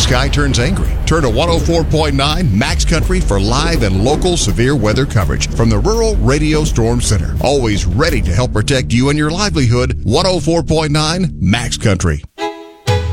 sky turns angry. Turn to 104.9 Max Country for live and local severe weather coverage from the Rural Radio Storm Center. Always ready to help protect you and your livelihood. 104.9 Max Country.